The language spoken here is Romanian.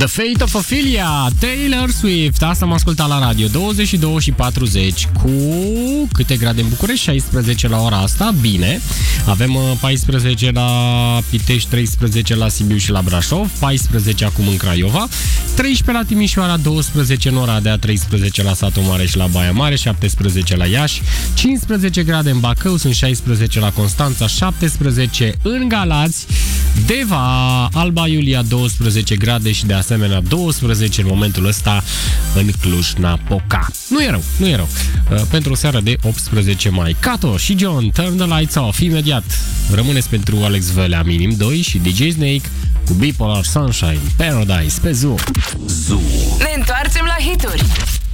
The Fate of Ophelia, Taylor Swift. Asta am ascultat la radio. 22:40 cu câte grade în București? 16 la ora asta. Bine. Avem 14 la Pitești, 13 la Sibiu și la Brașov, 14 acum în Craiova, 13 la Timișoara, 12 în Oradea, 13 la Satu Mare și la Baia Mare, 17 la Iași, 15 grade în Bacău, sunt 16 la Constanța, 17 în Galați, Deva, Alba Iulia, 12 grade și de asemenea 12 în momentul ăsta în Cluj-Napoca. Nu e rău, nu e rău. Pentru o seară de 18 mai. Cato și John, Turn the Lights Off, imediat. Rămâneți pentru Alex Velea, Minim 2 și DJ Snake cu Bipolar Sunshine, Paradise pe Zoo. Ne întoarcem la hituri.